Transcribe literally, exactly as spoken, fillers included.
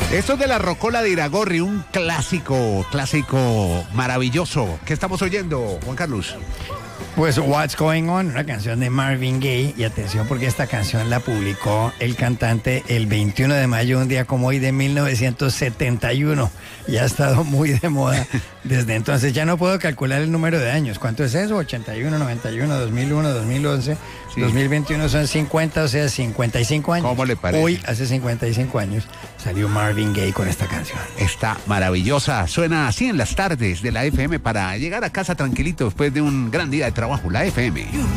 Esto es de la Rocola de Iragorri, un clásico, clásico maravilloso. ¿Qué estamos oyendo, Juan Carlos? Pues What's Going On, una canción de Marvin Gaye, y atención porque esta canción la publicó el cantante el veintiuno de mayo, un día como hoy de mil novecientos setenta y uno, y ha estado muy de moda desde entonces. Ya no puedo calcular el número de años. ¿Cuánto es eso? ochenta y uno, noventa y uno, dos mil uno, dos mil once, sí. dos mil veintiuno son cincuenta, o sea, cincuenta y cinco años. ¿Cómo le parece? Hoy, hace cincuenta y cinco años, salió Marvin Gaye con esta canción. Está maravillosa, suena así en las tardes de la F M para llegar a casa tranquilito después de un gran día de trabajo, la F M.